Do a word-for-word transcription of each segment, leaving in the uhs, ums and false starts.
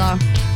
altså.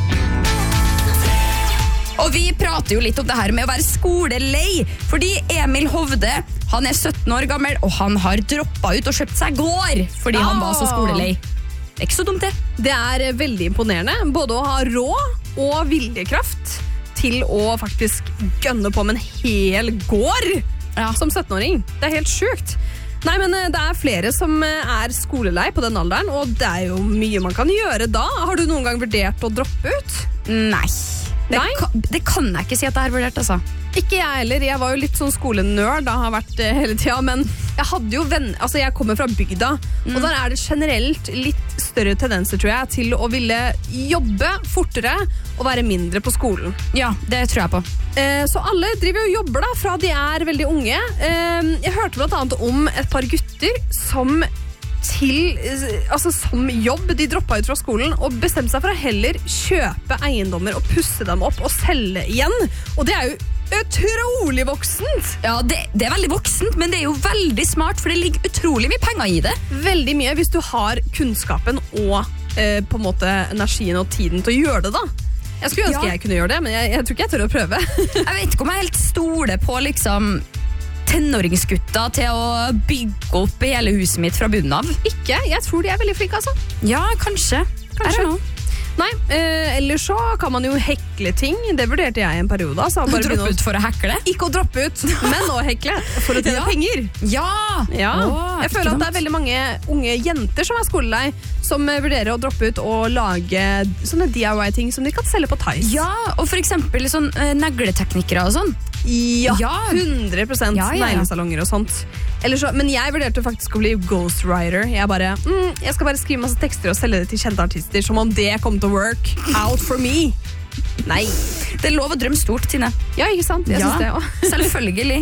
Og vi prater jo litt om det her med å være skolelei, fordi Emil Hovde, han er sytten år gammel, og han har droppet ut og kjøpt seg gård, fordi han var så skolelei. Det er ikke så dumt det. Det er veldig imponerende, både å ha råd og viljekraft til å faktisk gønne på med en hel gård ja. Som syttenåring. Det er helt sjukt. Nei, men det er flere som er skolelei på den alderen, og det er jo mye man kan gjøre da. Har du noen gang vurdert å droppe ut? Nei. Det, kan, det kan jeg ikke si at jeg har vurdert, altså. Ikke jeg heller. Jeg var jo litt sånn skolenørd da har vært eh, hele tiden, men jeg hadde jo venner, altså jeg kommer fra bygda, mm. og der er det generelt litt større tendenser, tror jeg, til å ville jobbe fortere og være mindre på skolen. Ja, det tror jeg på. Eh, så alle driver og jobber da, fra de er veldig unge. Eh, jeg hørte blant annet om et par gutter som til, altså som jobb, de droppet ut fra skolen og bestemte seg for å heller kjøpe eiendommer og pusse dem opp og selge igjen. Og det er jo utrolig voksent. Ja, det, det er veldig voksent, men det er jo veldig smart, for det ligger utrolig mye penger i det. Veldig mye, hvis du har kunnskapen og eh, på en måte energien og tiden til å gjøre det da. Jeg skulle ønske ja. Jeg kunne gjøre det, men jeg, jeg tror ikke jeg tør å prøve. Jeg vet ikke om jeg helt stoler på liksom tenåringsgutta til å bygge opp hele huset mitt fra bunnen av. Ikke, jeg tror de er veldig flinke, altså. Ja, kanskje. Kanskje. Nei, eh, ellers så kan man jo hekle ting. Det vurderte jeg i en periode. Altså, bare droppe ut for å hekle? Ikke å droppe ut, men å hekle for å tjene ja. penger. Ja! ja. Åh, jeg føler at det er veldig mange unge jenter som er skolelei, som vurderer å droppe ut og lage sånne D I Y-ting som de kan selge på Thais. Ja, og for eksempel sånn uh, negleteknikere og sånn. Ja, hundre prosent ja, ja, ja. neglesalonger og sånt. Så, men jeg vurderte faktisk å bli ghostwriter. Jeg bare, mm, jeg skal bare skrive masse tekster og selge det til kjente artister, som om det kom til å work out for me. Nei. Det er lov å drømme stort, Tine. Ja, ikke sant? Jeg ja, synes det også. Selvfølgelig.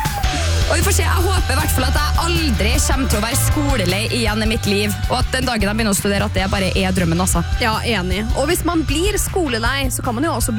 Og vi får se, jeg håper i hvert fall at jeg aldri kommer til å være skolelei igjen i mitt liv, og at den dagen jeg begynner å studere, at det bare er drømmen, altså. Ja, enig. Og hvis man blir skolelei, så kan man jo også bli